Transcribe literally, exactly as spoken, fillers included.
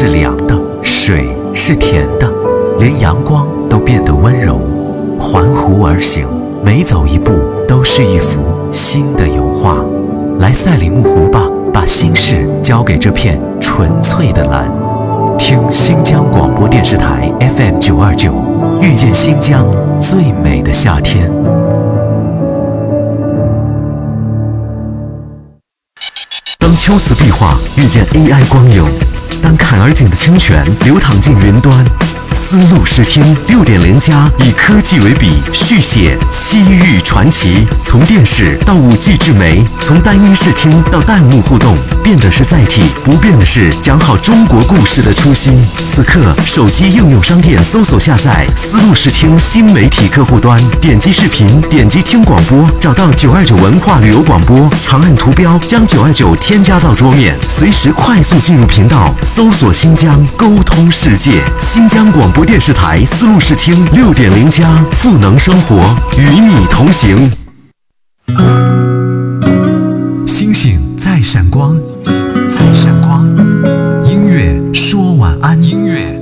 是凉的，水是甜的，连阳光都变得温柔。环湖而行，每走一步都是一幅新的油画。来赛里木湖吧，把心事交给这片纯粹的蓝。听新疆广播电视台 F M 九二九，遇见新疆最美的夏天。当秋瓷壁画遇见 A I 光影，当坎儿井的清泉流淌进云端，丝路视听 六点零 加以科技为笔，续写西域传奇。从电视到 五 G 智媒，从单音视听到弹幕互动，变的是载体，不变的是讲好中国故事的初心。此刻，手机应用商店搜索下载丝路视听新媒体客户端，点击视频，点击听广播，找到九二九文化旅游广播，长按图标将九二九添加到桌面，随时快速进入频道，搜索新疆，沟通世界。新疆广播电视台丝路视听 六点零 加，赋能生活，与你同行。星星在闪光，在闪光。音乐说晚安，音乐